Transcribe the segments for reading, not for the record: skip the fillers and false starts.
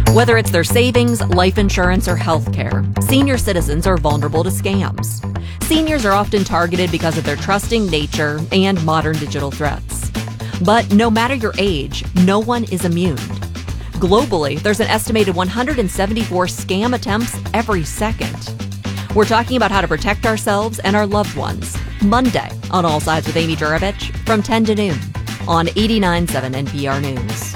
Whether it's their savings, life insurance, or health care, senior citizens are vulnerable to scams. Seniors are often targeted because of their trusting nature and modern digital threats. But no matter your age, no one is immune. Globally, there's an estimated 174 scam attempts every second. We're talking about how to protect ourselves and our loved ones. Monday on All Sides with Amy Juravich from 10 to noon on 89.7 NPR News.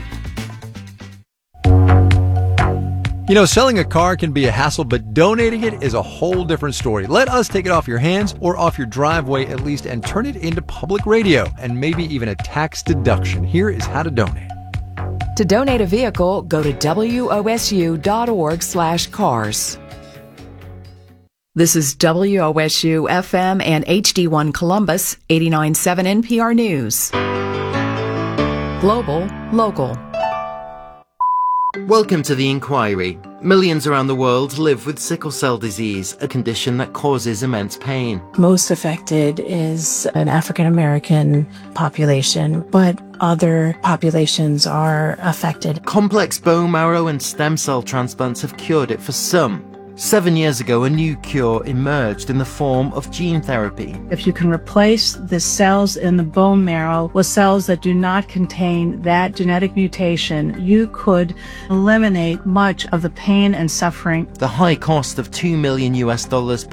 You know, selling a car can be a hassle, but donating it is a whole different story. Let us take it off your hands or off your driveway at least and turn it into public radio and maybe even a tax deduction. Here is how to donate. To donate a vehicle, go to wosu.org/cars. This is WOSU FM and HD1 Columbus, 89.7 NPR News. Global, local. Welcome to The Inquiry. Millions around the world live with sickle cell disease, a condition that causes immense pain. Most affected is an African American population, but other populations are affected. Complex bone marrow and stem cell transplants have cured it for some. 7 years ago, a new cure emerged in the form of gene therapy. If you can replace the cells in the bone marrow with cells that do not contain that genetic mutation, you could eliminate much of the pain and suffering. The high cost of $2 million